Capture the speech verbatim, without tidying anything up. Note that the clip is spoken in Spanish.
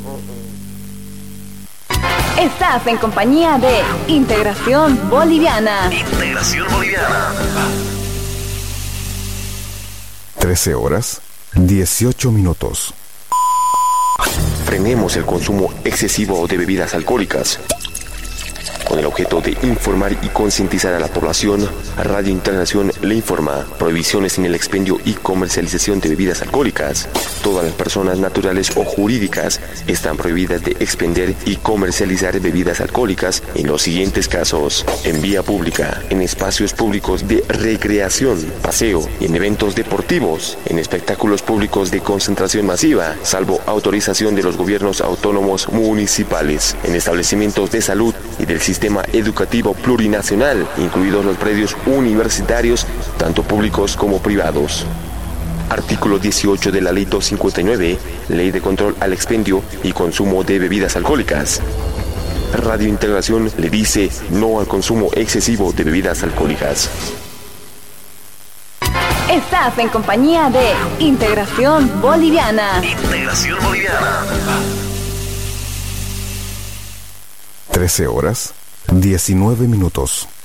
Estás en compañía de Integración Boliviana. Integración Boliviana. trece horas, dieciocho minutos. Frenemos el consumo excesivo de bebidas alcohólicas. Con el objeto de informar y concientizar a la población, Radio Integración le informa: prohibiciones en el expendio y comercialización de bebidas alcohólicas. Todas las personas naturales o jurídicas están prohibidas de expender y comercializar bebidas alcohólicas en los siguientes casos: en vía pública, en espacios públicos de recreación, paseo y en eventos deportivos, en espectáculos públicos de concentración masiva, salvo autorización de los gobiernos autónomos municipales, en establecimientos de salud y del sistema educativo plurinacional, incluidos los predios universitarios, tanto públicos como privados. Artículo dieciocho de la Ley doscientos cincuenta y nueve, Ley de Control al Expendio y Consumo de Bebidas Alcohólicas. Radio Integración le dice no al consumo excesivo de bebidas alcohólicas. Estás en compañía de Integración Boliviana. Integración Boliviana. trece horas, diecinueve minutos.